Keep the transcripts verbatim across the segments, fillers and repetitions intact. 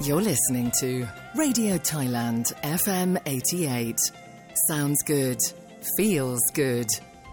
You're listening to Radio Thailand F M eighty-eight. Sounds good. Feels good.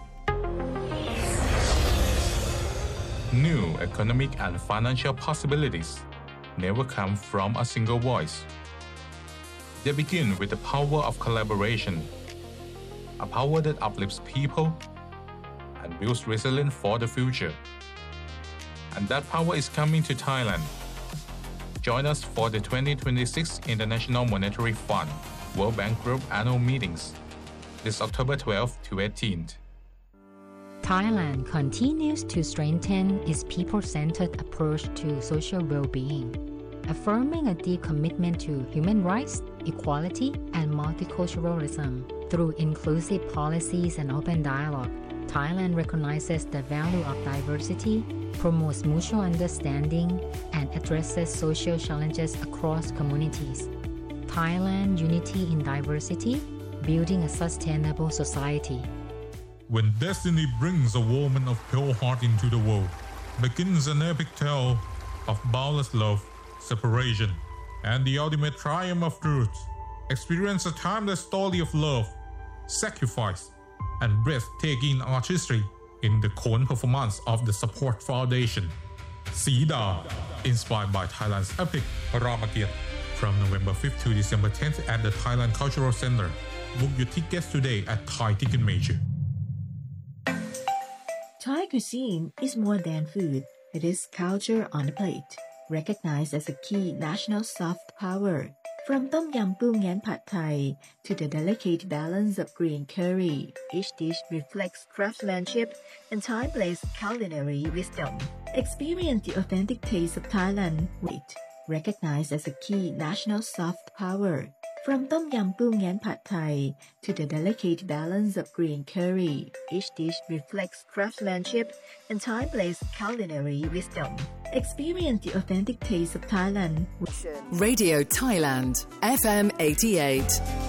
New economic and financial possibilities never come from a single voice. They begin with the power of collaboration, a power that uplifts people and builds resilience for the future. And that power is coming to Thailand. Join us for the twenty twenty-six International Monetary Fund World Bank Group Annual Meetings this October twelfth to eighteenth. Thailand continues to strengthen its people-centered approach to social well-being, affirming a deep commitment to human rights, equality, and multiculturalism. Through inclusive policies and open dialogue, Thailand recognizes the value of diversity, promotes mutual understanding, and addresses social challenges across communities. Thailand Unity in Diversity, building a sustainable society. When destiny brings a woman of pure heart into the world, begins an epic tale of boundless love, separation, and the ultimate triumph of truth. Experience a timeless story of love, sacrifice, and breathtaking artistry in the Khon performance of the Support Foundation. Sida, inspired by Thailand's epic Ramakiat, from November fifth to December tenth at the Thailand Cultural Center. Book your tickets today at Thai Ticketmaster. Thai cuisine is more than food. It is culture on a plate, recognized as a key national soft power. From Tom Yam Goong Ngan Pad Thai to the delicate balance of green curry, each dish reflects craftsmanship and time-blazed culinary wisdom. Experience the authentic taste of Thailand with recognized as a key national soft power. From Tom Yam Goong Ngan Pad Thai to the delicate balance of green curry, each dish reflects craftsmanship and time-blazed culinary wisdom. Experience the authentic taste of Thailand. Radio Thailand F M eighty-eight.